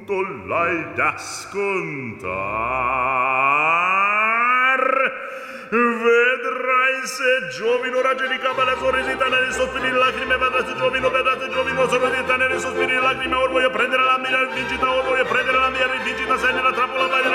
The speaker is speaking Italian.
punto l'hai da scontar. Vedrai se giovino raggi di capa la sorrisita nelle sospiri lacrime, vedrete giovino sorrisita nelle sospiri lacrime. Or voglio prendere la mia rivincita, or voglio prendere la mia rivincita, se nella trappola vai